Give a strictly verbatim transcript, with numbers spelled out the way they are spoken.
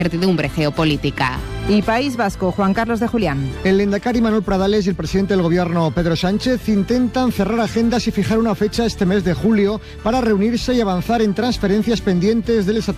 incertidumbre geopolítica. Y País Vasco, Juan Carlos de Julián. El lehendakari Manuel Pradales y el presidente del gobierno Pedro Sánchez intentan cerrar agendas y fijar una fecha este mes de julio para reunirse y avanzar en transferencias pendientes del Estatuto